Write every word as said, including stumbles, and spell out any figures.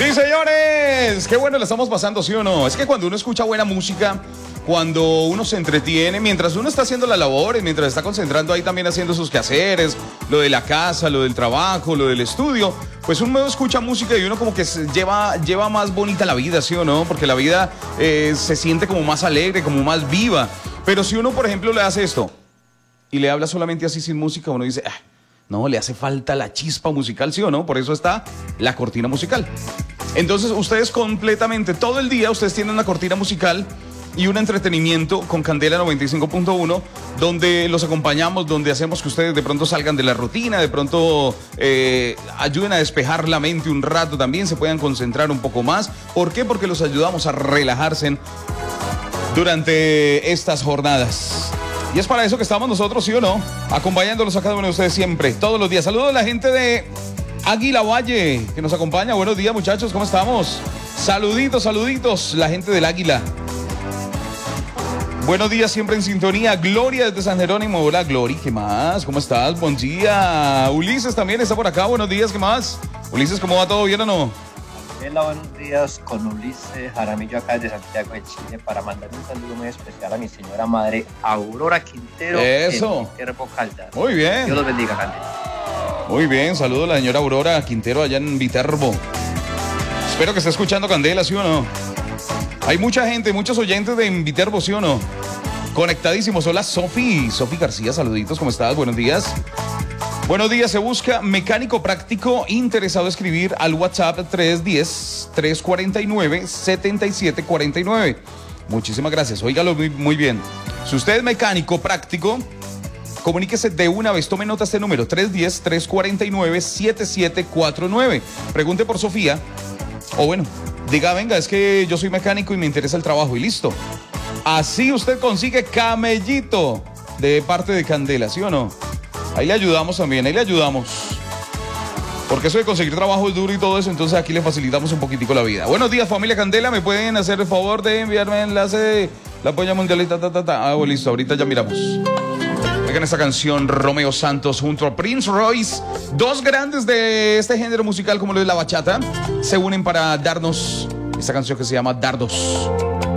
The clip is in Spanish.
Sí, señores, qué bueno le estamos pasando, ¿sí o no? Es que cuando uno escucha buena música, cuando uno se entretiene, mientras uno está haciendo las labores, mientras está concentrando ahí también haciendo sus quehaceres, lo de la casa, lo del trabajo, lo del estudio, pues uno escucha música y uno como que se lleva, lleva más bonita la vida, ¿sí o no? Porque la vida eh, se siente como más alegre, como más viva. Pero si uno, por ejemplo, le hace esto y le habla solamente así sin música, uno dice, ah, no, le hace falta la chispa musical, ¿sí o no? Por eso está la cortina musical. Entonces, ustedes completamente, todo el día, ustedes tienen una cortina musical y un entretenimiento con Candela noventa y cinco punto uno, donde los acompañamos, donde hacemos que ustedes de pronto salgan de la rutina, de pronto eh, ayuden a despejar la mente un rato también, se puedan concentrar un poco más. ¿Por qué? Porque los ayudamos a relajarse durante estas jornadas. Y es para eso que estamos nosotros, ¿sí o no? Acompañándolos a cada uno de ustedes siempre, todos los días. Saludos a la gente de Águila Valle, que nos acompaña. Buenos días, muchachos, ¿cómo estamos? Saluditos, saluditos, la gente del Águila. Buenos días, siempre en sintonía. Gloria desde San Jerónimo. Hola, Glory, ¿qué más? ¿Cómo estás? Buen día. Ulises también está por acá. Buenos días, ¿qué más? Ulises, ¿cómo va todo? ¿Bien o no? Hola, buenos días, con Ulises Jaramillo acá desde Santiago de Chile para mandar un saludo muy especial a mi señora madre Aurora Quintero. Eso. En Viterbo, Caldas. Muy bien. Dios los bendiga, Candela. Muy bien, saludo a la señora Aurora Quintero allá en Viterbo. Espero que esté escuchando Candela, ¿sí o no? Hay mucha gente, muchos oyentes de Viterbo, ¿sí o no? Conectadísimos. Hola, Sofi. Sofi García, saluditos, ¿cómo estás? Buenos días. Buenos días, se busca mecánico práctico interesado en escribir al WhatsApp tres uno cero, tres cuatro nueve, siete siete cuatro nueve. Muchísimas gracias, óigalo muy, muy bien. Si usted es mecánico práctico, comuníquese de una vez, tome nota este número, tres uno cero, tres cuatro nueve, siete siete cuatro nueve. Pregunte por Sofía, o bueno, diga, venga, es que yo soy mecánico y me interesa el trabajo, y listo. Así usted consigue camellito de parte de Candela, ¿sí o no? Ahí le ayudamos también, ahí le ayudamos. Porque eso de conseguir trabajo es duro y todo eso, entonces aquí le facilitamos un poquitico la vida. Buenos días, familia Candela, ¿me pueden hacer el favor de enviarme el enlace de la polla mundial y ta, ta, ta, ta? Ah, bueno, listo, ahorita ya miramos. Oigan esta canción, Romeo Santos junto a Prince Royce. Dos grandes de este género musical como lo es la bachata, se unen para darnos esta canción que se llama Dardos.